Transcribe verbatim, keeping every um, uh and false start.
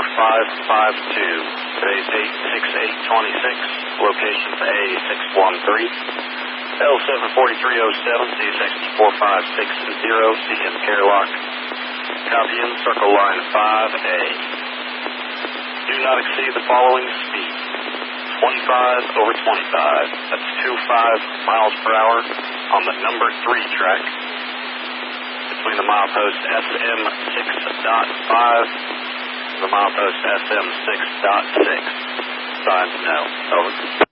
five five two. Today's date six eight twenty-six. Location A six one three. L seven forty-three oh seven, C six four five six zero, C M Carlock. Copy in, circle line five A. Do not exceed the following speed. twenty-five over twenty-five. That's twenty-five miles per hour on the number three track. Between the milepost S M six point five and the milepost S M six point six. Signs no. Over.